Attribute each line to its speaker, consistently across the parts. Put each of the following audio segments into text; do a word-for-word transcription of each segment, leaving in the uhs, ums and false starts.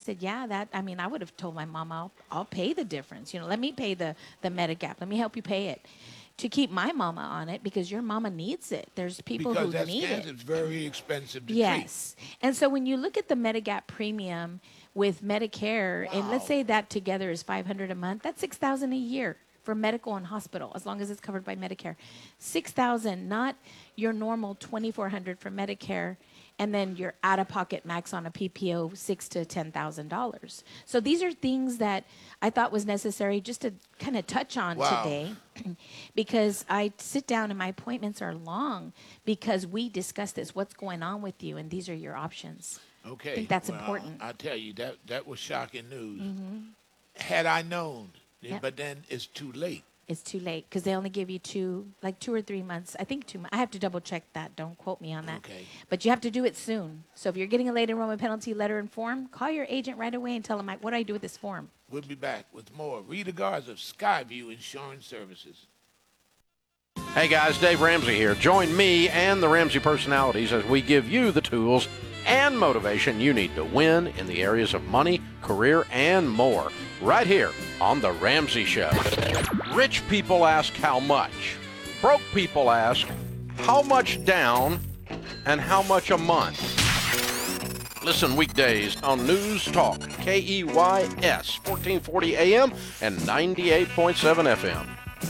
Speaker 1: said, yeah, that, I mean, I would have told my mom, I'll, I'll pay the difference. You know, let me pay the, the Medigap. Let me help you pay it to keep my mama on it because your mama needs it. There's people
Speaker 2: because
Speaker 1: who
Speaker 2: that
Speaker 1: need
Speaker 2: cancer
Speaker 1: it.
Speaker 2: is very expensive to
Speaker 1: Yes. And so when you look at the Medigap premium with Medicare,
Speaker 2: Wow.
Speaker 1: and let's say that together is five hundred dollars a month, that's six thousand dollars a year for medical and hospital, as long as it's covered by Medicare. six thousand dollars, not your normal twenty-four hundred dollars for Medicare, and then your out-of-pocket max on a P P O, six thousand to ten thousand dollars. So these are things that I thought was necessary just to kind of touch on
Speaker 2: Wow.
Speaker 1: today, because I sit down and my appointments are long because we discuss this, what's going on with you, and these are your options.
Speaker 2: Okay.
Speaker 1: I think that's
Speaker 2: well,
Speaker 1: important.
Speaker 2: I tell you, that, that was shocking news. Had I known,
Speaker 1: Yep.
Speaker 2: but then it's too late.
Speaker 1: It's too late because they only give you two, like two or three months. I think two. mo- I have to double check that. Don't quote me on that.
Speaker 2: Okay.
Speaker 1: But you have to do it soon. So if you're getting a late enrollment penalty letter and form, call your agent right away and tell them, what do I do with this form?
Speaker 2: We'll be back with more. Rita Garza of Skyview Insurance Services.
Speaker 3: Hey guys, Dave Ramsey here. Join me and the Ramsey personalities as we give you the tools and motivation you need to win in the areas of money, career, and more. Right here on The Ramsey Show. Rich people ask how much. Broke people ask how much down and how much a month. Listen weekdays on News Talk, K E Y S, fourteen forty A M and ninety-eight point seven F M.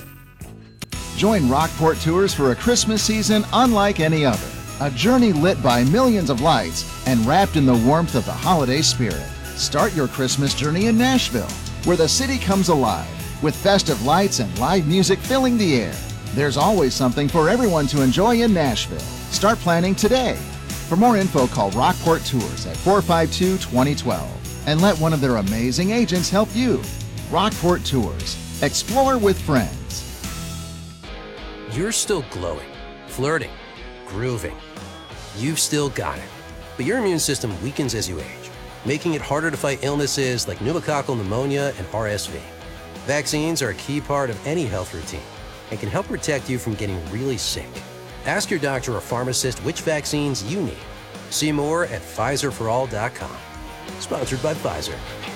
Speaker 4: Join Rockport Tours for a Christmas season unlike any other. A journey lit by millions of lights and wrapped in the warmth of the holiday spirit. Start your Christmas journey in Nashville, where the city comes alive with festive lights and live music filling the air. There's always something for everyone to enjoy in Nashville. Start planning today. For more info, call Rockport Tours at four five two, two zero one two and let one of their amazing agents help you. Rockport Tours. Explore with friends.
Speaker 5: You're still glowing, flirting, grooving. You've still got it. But your immune system weakens as you age, making it harder to fight illnesses like pneumococcal pneumonia and R S V. Vaccines are a key part of any health routine and can help protect you from getting really sick. Ask your doctor or pharmacist which vaccines you need. See more at Pfizer for all dot com. Sponsored by Pfizer.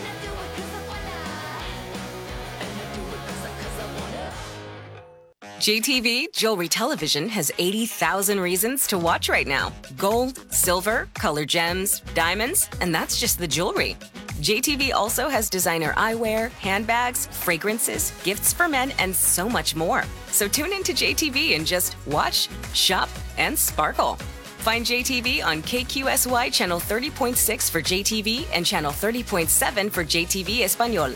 Speaker 6: J T V Jewelry Television has eighty thousand reasons to watch right now. Gold, silver, color gems, diamonds, and that's just the jewelry. J T V also has designer eyewear, handbags, fragrances, gifts for men, and so much more. So tune into J T V and just watch, shop, and sparkle. Find J T V on K Q S Y Channel thirty point six for J T V and Channel thirty point seven for J T V Español.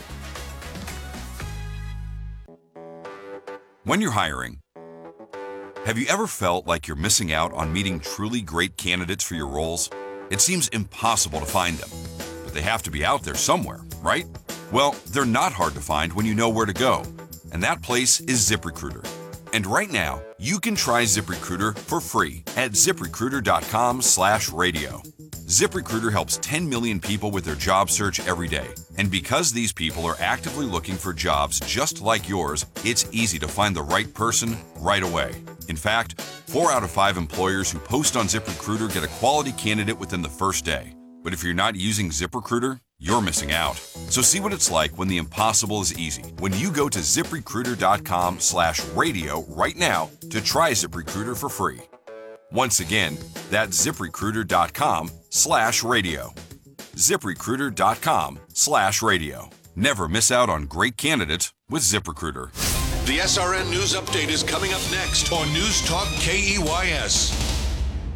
Speaker 7: When you're hiring, have you ever felt like you're missing out on meeting truly great candidates for your roles? It seems impossible to find them, but they have to be out there somewhere, right? Well, they're not hard to find when you know where to go, and that place is ZipRecruiter. And right now, you can try ZipRecruiter for free at ZipRecruiter.com slash radio. ZipRecruiter helps ten million people with their job search every day. And because these people are actively looking for jobs just like yours, it's easy to find the right person right away. In fact, four out of five employers who post on ZipRecruiter get a quality candidate within the first day. But if you're not using ZipRecruiter, you're missing out. So see what it's like when the impossible is easy. When you go to ZipRecruiter.com slash radio right now to try ZipRecruiter for free. Once again, that's ZipRecruiter.com slash radio. ZipRecruiter.com slash radio. Never miss out on great candidates with ZipRecruiter.
Speaker 8: The S R N News Update is coming up next on News Talk K E Y S.